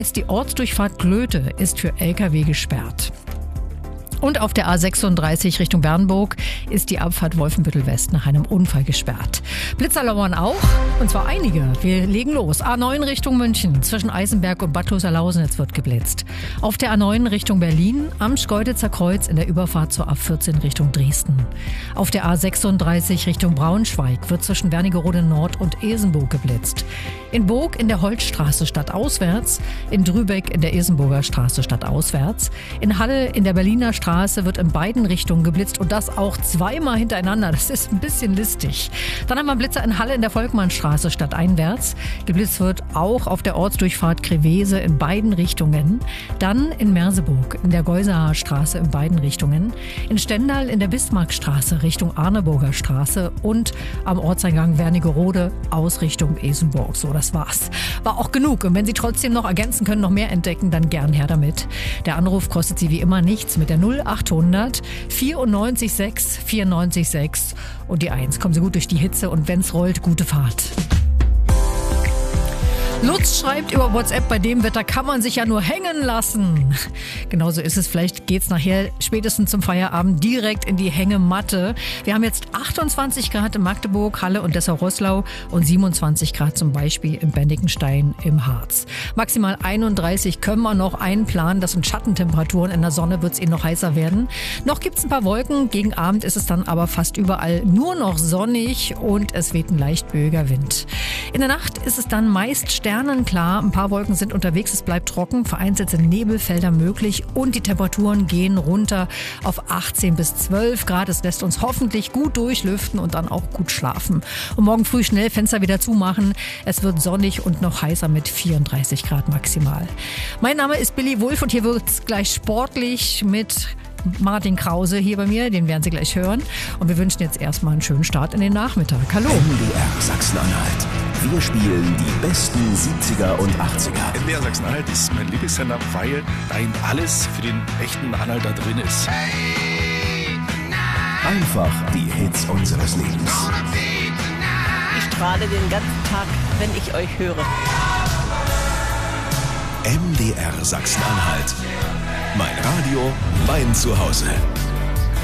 Die Ortsdurchfahrt Glöte ist für Lkw gesperrt. Und auf der A36 Richtung Bernburg ist die Abfahrt Wolfenbüttel-West nach einem Unfall gesperrt. Blitzer lauern auch, und zwar einige. Wir legen los. A9 Richtung München, zwischen Eisenberg und Bad Kloster-Lausnitz wird geblitzt. Auf der A9 Richtung Berlin, am Schkeuditzer Kreuz in der Überfahrt zur A14 Richtung Dresden. Auf der A36 Richtung Braunschweig wird zwischen Wernigerode Nord und Esenburg geblitzt. In Burg in der Holzstraße stadtauswärts, in Drübeck in der Isenburger Straße stadtauswärts, in Halle in der Berliner Straße wird in beiden Richtungen geblitzt und das auch zweimal hintereinander. Das ist ein bisschen listig. Dann haben wir Blitzer in Halle in der Volkmannstraße stadteinwärts. Geblitzt wird auch auf der Ortsdurchfahrt Krevese in beiden Richtungen. Dann in Merseburg in der Geusaer Straße in beiden Richtungen. In Stendal in der Bismarckstraße Richtung Arneburger Straße und am Ortseingang Wernigerode aus Richtung Esenburg. So, das war's. War auch genug. Und wenn Sie trotzdem noch ergänzen können, noch mehr entdecken, dann gern her damit. Der Anruf kostet Sie wie immer nichts mit der 0800 94 6 94 6 und die 1. Kommen Sie gut durch die Hitze und wenn's rollt, gute Fahrt. Lutz schreibt über WhatsApp, bei dem Wetter kann man sich ja nur hängen lassen. Genauso ist es. Vielleicht geht's nachher spätestens zum Feierabend direkt in die Hängematte. Wir haben jetzt 28 Grad in Magdeburg, Halle und Dessau-Roßlau und 27 Grad zum Beispiel in Bendigenstein im Harz. Maximal 31 können wir noch einplanen. Das sind Schattentemperaturen. In der Sonne wird's noch heißer werden. Noch gibt's ein paar Wolken. Gegen Abend ist es dann aber fast überall nur noch sonnig und es weht ein leicht böiger Wind. In der Nacht ist es dann meist sternenklar. Ein paar Wolken sind unterwegs, es bleibt trocken, vereinzelt sind Nebelfelder möglich und die Temperaturen gehen runter auf 18 bis 12 Grad. Es lässt uns hoffentlich gut durchlüften und dann auch gut schlafen. Und morgen früh schnell Fenster wieder zumachen. Es wird sonnig und noch heißer mit 34 Grad maximal. Mein Name ist Billy Wulff und hier wird's gleich sportlich mit Martin Krause hier bei mir, den werden Sie gleich hören. Und wir wünschen jetzt erstmal einen schönen Start in den Nachmittag. Hallo. MDR Sachsen-Anhalt. Wir spielen die besten 70er und 80er. MDR Sachsen-Anhalt ist mein Lieblingssender, weil da eben alles für den echten Anhalter drin ist. Einfach die Hits unseres Lebens. Ich strahle den ganzen Tag, wenn ich euch höre. MDR Sachsen-Anhalt. Mein Radio, mein Zuhause.